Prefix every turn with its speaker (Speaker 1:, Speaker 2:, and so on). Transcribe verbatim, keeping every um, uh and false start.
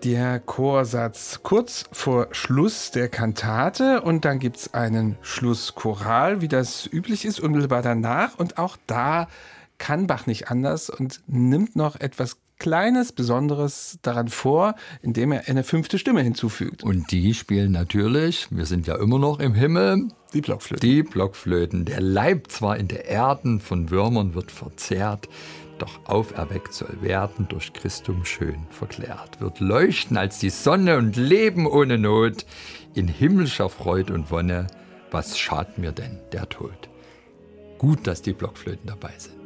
Speaker 1: Der Chorsatz kurz vor Schluss der Kantate und dann gibt es einen Schlusschoral, wie das üblich ist, unmittelbar danach. Und auch da kann Bach nicht anders und nimmt noch etwas Kleines, Besonderes daran vor, indem er eine fünfte Stimme hinzufügt.
Speaker 2: Und die spielen natürlich, wir sind ja immer noch im Himmel,
Speaker 1: Die Blockflöten.
Speaker 2: Die Blockflöten. Der Leib zwar in der Erden von Würmern wird verzehrt, doch auferweckt soll werden, durch Christum schön verklärt. Wird leuchten als die Sonne und leben ohne Not, in himmlischer Freud und Wonne. Was schadet mir denn der Tod? Gut, dass die Blockflöten dabei sind.